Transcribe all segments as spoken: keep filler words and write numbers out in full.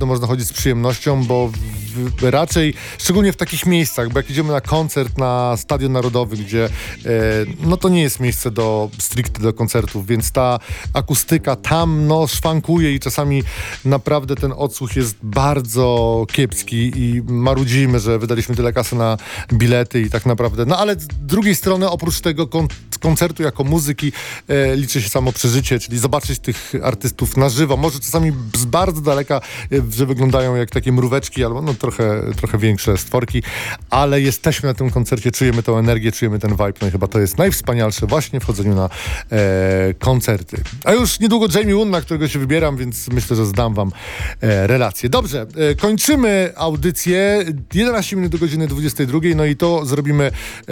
naprawdę można chodzić z przyjemnością, bo w, raczej, szczególnie w takich miejscach, bo jak idziemy na koncert na Stadion Narodowy, gdzie e, no to nie jest miejsce do stricte do koncertów, więc ta akustyka tam no szwankuje i czasami naprawdę ten odsłuch jest bardzo kiepski i marudzimy, że wydaliśmy tyle kasy na bilety i tak naprawdę, no ale z drugiej strony oprócz tego kon- koncertu jako muzyki e, liczy się samo przeżycie, czyli zobaczyć tych artystów na żywo, może czasami z bardzo daleka, e, że wyglądają jak takie mróweczki albo no trochę, trochę większe stworki, ale jesteśmy na tym koncercie, czujemy tę energię, czujemy ten vibe, no i chyba to jest najwspanialsze właśnie w chodzeniu na e, koncerty. A już niedługo Jamie Woon, na którego się wybieram, więc myślę, że zdam wam e, relację. Dobrze, e, kończymy audycję, jedenaście minut do godziny dwudziestej drugiej, no i to zrobimy e,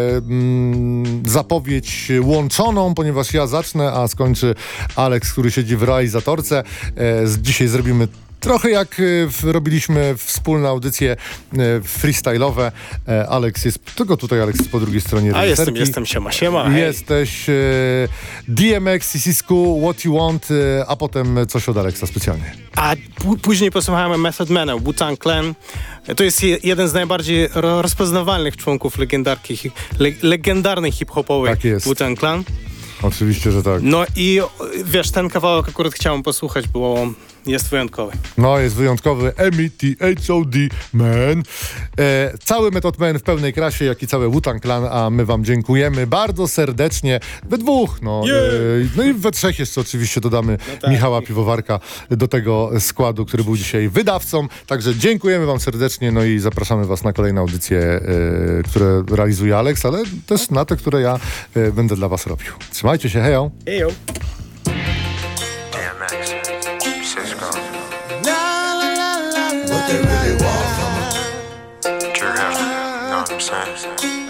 mm, zapowiedź łączoną, ponieważ ja zacznę, a skończy Alex, który siedzi w realizatorce. E, z, dzisiaj zrobimy trochę jak y, w, robiliśmy wspólne audycje y, freestyle'owe. E, Alex jest, tylko tutaj Alex jest po drugiej stronie A reżyserki. jestem, jestem, siema, siema. Hej. Jesteś y, D M X, Sisisku, What You Want, y, a potem coś od Alexa specjalnie. A p- później posłuchałem Method Mana, Wu-Tang Clan. To jest je, jeden z najbardziej ro- rozpoznawalnych członków legendarki, hi- le- legendarnej hip-hopowej Tak jest. Wu-Tang Clan. Oczywiście, że tak. No i wiesz, ten kawałek akurat chciałem posłuchać, bo jest wyjątkowy. No, jest wyjątkowy M E T H O D Man. E, cały Method Man w pełnej krasie, jak i cały Wu-Tang Clan, a my wam dziękujemy bardzo serdecznie. We dwóch, no. Yeah. E, no i we trzech jeszcze oczywiście dodamy No tak. Michała Piwowarka do tego składu, który był dzisiaj wydawcą. Także dziękujemy wam serdecznie, no i zapraszamy was na kolejne audycje, e, które realizuje Alex, ale też na te, które ja e, będę dla was robił. Trzymajcie się, hejo! Ejo. D M X, Cisco. What they really want from True, you know what I'm saying?